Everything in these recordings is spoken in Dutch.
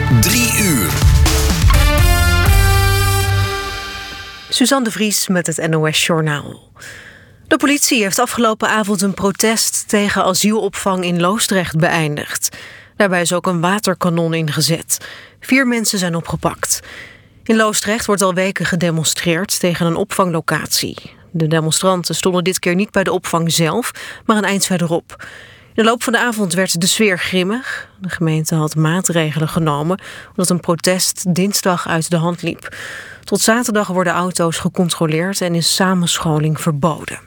3 uur. Suzanne de Vries met het NOS-journaal. De politie heeft afgelopen avond een protest tegen asielopvang in Loosdrecht beëindigd. Daarbij is ook een waterkanon ingezet. 4 mensen zijn opgepakt. In Loosdrecht wordt al weken gedemonstreerd tegen een opvanglocatie. De demonstranten stonden dit keer niet bij de opvang zelf, maar een eind verderop. In de loop van de avond werd de sfeer grimmig. De gemeente had maatregelen genomen omdat een protest dinsdag uit de hand liep. Tot zaterdag worden auto's gecontroleerd en is samenscholing verboden.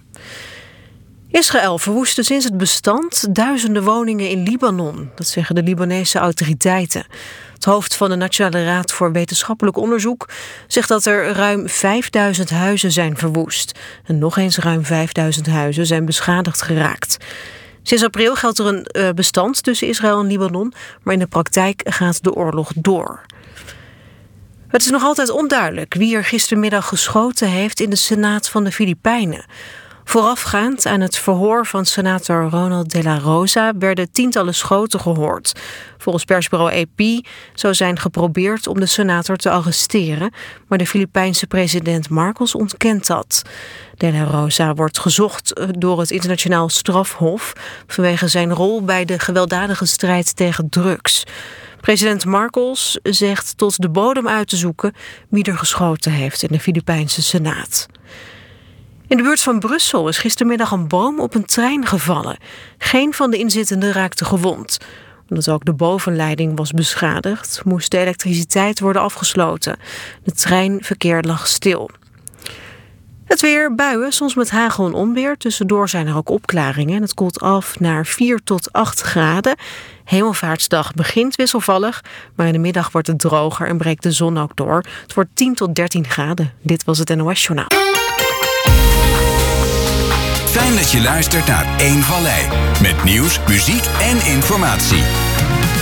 Israël verwoestte sinds het bestand duizenden woningen in Libanon. Dat zeggen de Libanese autoriteiten. Het hoofd van de Nationale Raad voor Wetenschappelijk Onderzoek zegt dat er ruim 5000 huizen zijn verwoest. En nog eens ruim 5000 huizen zijn beschadigd geraakt. Sinds april geldt er een bestand tussen Israël en Libanon, maar in de praktijk gaat de oorlog door. Het is nog altijd onduidelijk wie er gistermiddag geschoten heeft in de Senaat van de Filipijnen. Voorafgaand aan het verhoor van senator Ronald de la Rosa werden tientallen schoten gehoord. Volgens persbureau AP zou zijn geprobeerd om de senator te arresteren, maar de Filipijnse president Marcos ontkent dat. De la Rosa wordt gezocht door het internationaal strafhof vanwege zijn rol bij de gewelddadige strijd tegen drugs. President Marcos zegt tot de bodem uit te zoeken wie er geschoten heeft in de Filipijnse Senaat. In de buurt van Brussel is gistermiddag een boom op een trein gevallen. Geen van de inzittenden raakte gewond. Omdat ook de bovenleiding was beschadigd, moest de elektriciteit worden afgesloten. Het treinverkeer lag stil. Het weer, buien, soms met hagel en onweer. Tussendoor zijn er ook opklaringen en het koelt af naar 4 tot 8 graden. Hemelvaartsdag begint wisselvallig, maar in de middag wordt het droger en breekt de zon ook door. Het wordt 10 tot 13 graden. Dit was het NOS-journaal. Fijn dat je luistert naar 1 Vallei. Met nieuws, muziek en informatie.